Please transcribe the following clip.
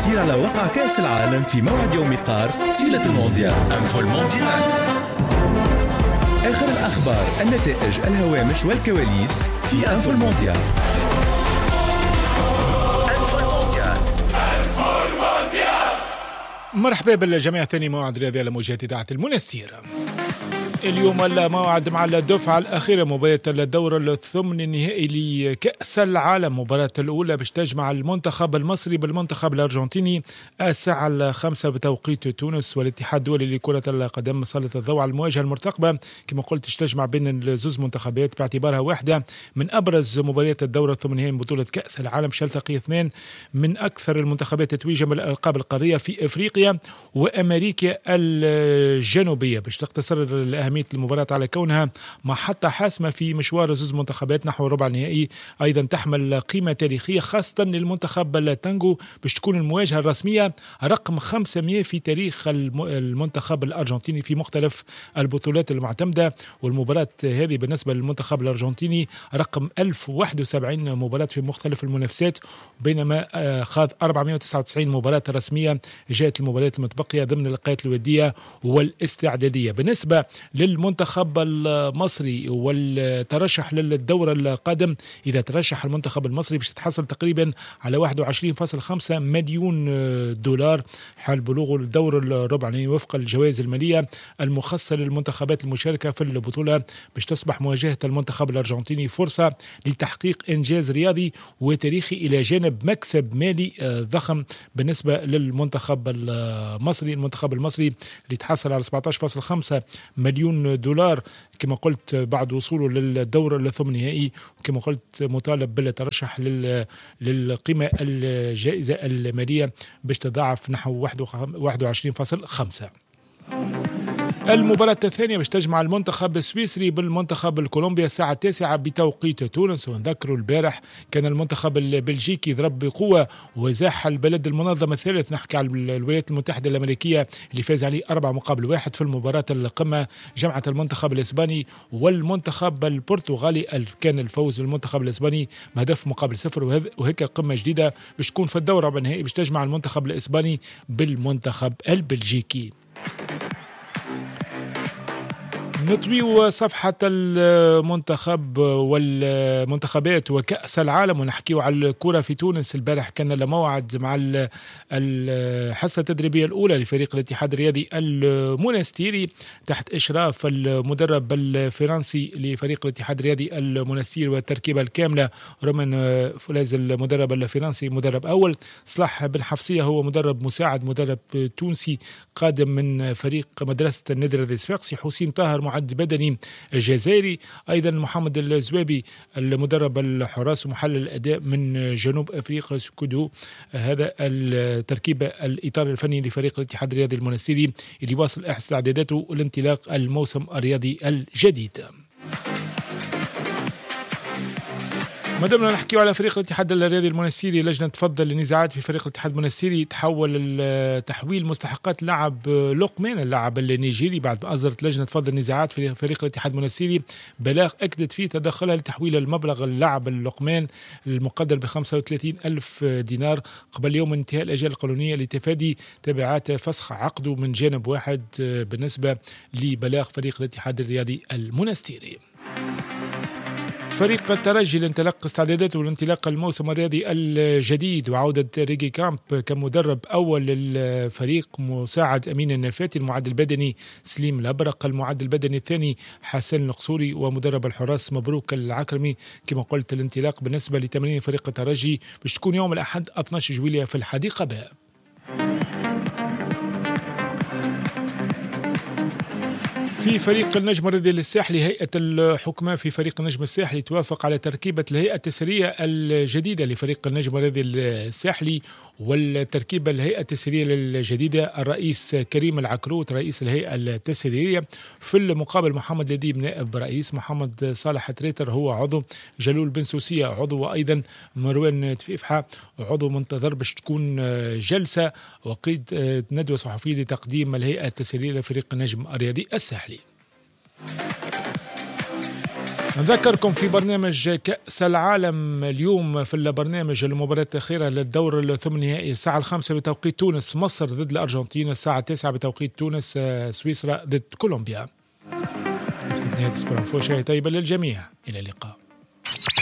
سير على وقع كأس العالم في موعد يوم قار تيلة المونديال أنفو المونديال. آخر الأخبار، النتائج، الهوامش والكواليس في أنفو المونديال. مرحبا بالجميع. ثاني موعد رياضي على موجات إذاعة المنستير. اليوم الموعد مع الدفعة الأخيرة مباراة الدور الثمن النهائي لكأس العالم. مباراة الأولى باش تجمع المنتخب المصري بالمنتخب الأرجنتيني الساعة 5 بتوقيت تونس، والاتحاد الدولي لكرة القدم سلط الضوء على المواجهة المرتقبة كما قلت تجمع بين الزوز منتخبات باعتبارها واحدة من أبرز مباريات الدور الثمن النهائي من بطولة كأس العالم. تلتقي اثنين من أكثر المنتخبات تتويجا بالألقاب القارية في أفريقيا وأمريكا الجنوبية. باش تقتصر الأهمية المباراة على كونها محطة حاسمة في مشوار زوز منتخبات نحو الربع النهائي، أيضا تحمل قيمة تاريخية خاصة للمنتخب التانغو باش تكون المواجهة الرسمية رقم 500 في تاريخ المنتخب الأرجنتيني في مختلف البطولات المعتمدة. والمباراة هذه بالنسبة للمنتخب الأرجنتيني رقم 1071 مباراة في مختلف المنافسات، بينما خاض 499 مباراة رسمية جاءت المباريات المتبقية ضمن اللقاءات الودية والاستعدادية. بالنسبة للمنتخب المصري والترشح للدورة القادم، إذا ترشح المنتخب المصري باش تتحصل تقريبا على 21.5 مليون دولار حال بلوغ الدور الربع النهائي وفق الجوائز المالية المخصصة للمنتخبات المشاركة في البطولة. باش تصبح مواجهة المنتخب الأرجنتيني فرصة لتحقيق إنجاز رياضي وتاريخي إلى جانب مكسب مالي ضخم بالنسبة للمنتخب المصري. المنتخب المصري اللي تحصل على 17.5 مليون دولار كما قلت بعد وصوله للدور الثمن النهائي، وكما قلت مطالب بالترشح للقيمة الجائزة المالية باش تضاعف نحو 21.5. المباراة الثانية باش تجمع المنتخب السويسري بالمنتخب الكولومبي الساعة 9 بتوقيت تونس. ونذكروا البارح كان المنتخب البلجيكي ضرب بقوة وزاح البلد المنظم الثالث، نحكي على الولايات المتحدة الأمريكية اللي فاز عليه 4-1 في المباراة القمة. جمعت المنتخب الإسباني والمنتخب البرتغالي، كان الفوز بالمنتخب الإسباني بهدف مقابل 0، وهيك قمة جديدة باش تكون في الدورة النهائي باش تجمع المنتخب الإسباني بالمنتخب البلجيكي. نطوي صفحة المنتخب والمنتخبات وكأس العالم ونحكيو على الكرة في تونس. البارح كان الموعد مع الحصة التدريبية الأولى لفريق الاتحاد الرياضي المنستيري تحت إشراف المدرب الفرنسي لفريق الاتحاد الرياضي المنستيري والتركيبة الكاملة رومان فولاز المدرب الفرنسي مدرب أول، صلاح بن حفصية هو مدرب مساعد مدرب تونسي قادم من فريق مدرسة النيدرلاند صفاقسي، حسين طاهر معد بدني جزائري، أيضا محمد الزوابي المدرب الحراس ومحلل الأداء من جنوب أفريقيا سكودو. هذا التركيبة الإطار الفني لفريق الاتحاد الرياضي المنستيري اللي واصل استعداداته لانطلاق الموسم الرياضي الجديد. ما دمنا نحكيو على فريق الاتحاد الرياضي المنستيري، لجنة تفضل النزاعات في فريق الاتحاد المنستيري تحول تحويل مستحقات لاعب لقمان اللاعب النيجيري بعد ما أصدرت لجنة تفضل النزاعات في فريق الاتحاد المنستيري بلاغ أكدت فيه تدخلها لتحويل المبلغ اللاعب اللقمان المقدر ب35,000 دينار قبل يوم انتهاء الأجال القانونية لتفادي تبعات فسخ عقده من جانب واحد بالنسبة لبلاغ فريق الاتحاد الرياضي المنستيري. فريق الترجي لانطلاق استعداداته لانطلاق الموسم الرياضي الجديد وعودة ريجي كامب كمدرب أول للفريق، مساعد أمين النفاتي، المعد البدني سليم الأبرق، المعد البدني الثاني حسن القصوري، ومدرب الحراس مبروك العكرمي. كما قلت الانطلاق بالنسبة لتمرين فريق الترجي باش تكون يوم الأحد 12 جويلية في الحديقة باء. في فريق النجم الرياضي الساحلي، هيئة الحكماء في فريق النجم الساحلي توافق على تركيبة الهيئة التسرية الجديدة لفريق النجم الرياضي الساحلي. والتركيبة الهيئة التسرية الجديدة الرئيس كريم العكروت رئيس الهيئة التسرية، في المقابل محمد لديب نائب رئيس، محمد صالح تريتر هو عضو، جلول بن سوسية عضو، وأيضا مروان تفيفحة عضو. منتظر باش تكون جلسة وقيد ندوة صحفية لتقديم الهيئة التسرية لفريق النجم الرياضي الساحلي. نذكركم في برنامج كأس العالم اليوم في البرنامج المباراة الأخيرة للدور الثمنيائي الساعة 5 بتوقيت تونس مصر ضد الأرجنتين، الساعة 9 بتوقيت تونس سويسرا ضد كولومبيا. نهاية أسبوع طيبة للجميع، إلى اللقاء.